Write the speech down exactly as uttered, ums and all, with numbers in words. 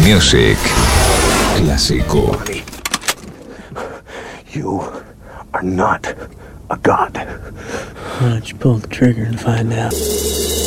Music. Clásico. You are not a god. Why don't you pull the trigger and find out?